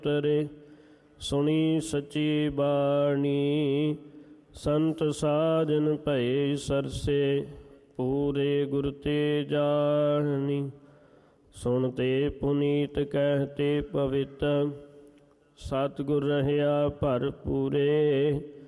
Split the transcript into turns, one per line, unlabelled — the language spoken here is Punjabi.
ਤਰੇ ਸੁਣੀ ਸਚੀ ਬਾਣੀ। ਸੰਤ ਸਾਜਨ ਭਏ ਸਰਸੇ ਪੂਰੇ ਗੁਰ ਤੇ ਜਾਣੀ। ਸੁਣਤੇ ਪੁਨੀਤ ਕਹਿਤੇ ਪਵਿੱਤ ਸਤਿਗੁਰ ਰਹਿਆ ਭਰਪੂਰੇ।